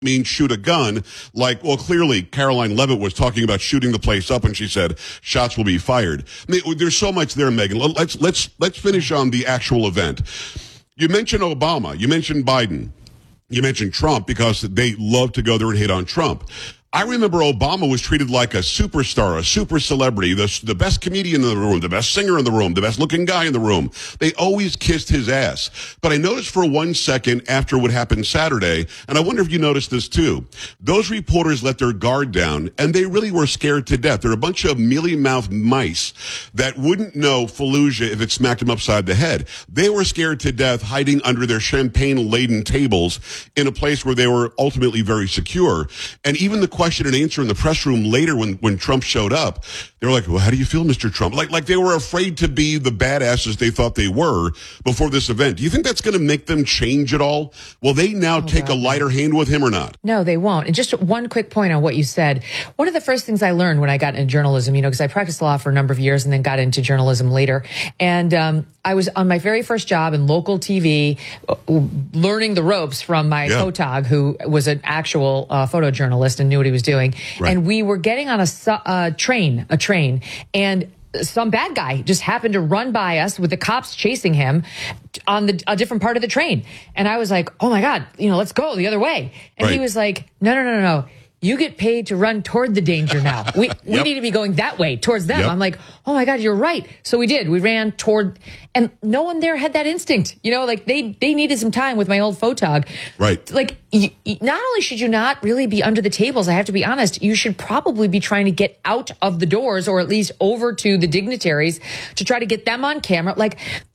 mean shoot a gun. Like, well, clearly Caroline Levitt was talking about shooting the place up when she said shots will be fired. I mean, there's so much there, Megan. Let's finish on the actual event. You mentioned Obama. You mentioned Biden. You mentioned Trump because they love to go there and hate on Trump. I remember Obama was treated like a superstar, a super celebrity, the best comedian in the room, the best singer in the room, the best looking guy in the room. They always kissed his ass. But I noticed for 1 second after what happened Saturday, and I wonder if you noticed this too, those reporters let their guard down and they really were scared to death. They're a bunch of mealy-mouthed mice that wouldn't know Fallujah if it smacked them upside the head. They were scared to death hiding under their champagne-laden tables in a place where they were ultimately very secure. And even the question and answer in the press room later when Trump showed up, they were like, well, how do you feel, Mr. Trump? Like they were afraid to be the badasses they thought they were before this event. Do you think that's going to make them change at all? Will they now take a lighter hand with him or not? No, they won't. And just one quick point on what you said. One of the first things I learned when I got into journalism, because I practiced law for a number of years and then got into journalism later. And I was on my very first job in local TV, learning the ropes from my photog, who was an actual photojournalist and knew what he was doing. Right. And we were getting on a train, and some bad guy just happened to run by us with the cops chasing him on a different part of the train. And I was like, oh my God, let's go the other way. And he was like, no. You get paid to run toward the danger now. We need to be going that way towards them. I'm like, oh my God, you're right. So we did. We ran toward, and no one there had that instinct. They needed some time with my old photog. Right. Like, not only should you not really be under the tables, I have to be honest, you should probably be trying to get out of the doors or at least over to the dignitaries to try to get them on camera. Like,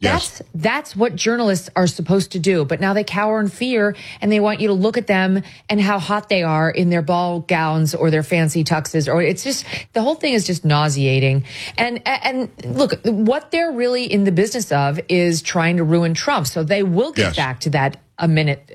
that's what journalists are supposed to do. But now they cower in fear and they want you to look at them and how hot they are in their ball gowns or their fancy tuxes, or it's just, the whole thing is just nauseating. And look, what they're really in the business of is trying to ruin Trump. So they will get back to that a minute